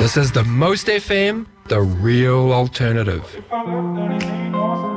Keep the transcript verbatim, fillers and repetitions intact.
This is the Most F M, the real alternative. If I left anything,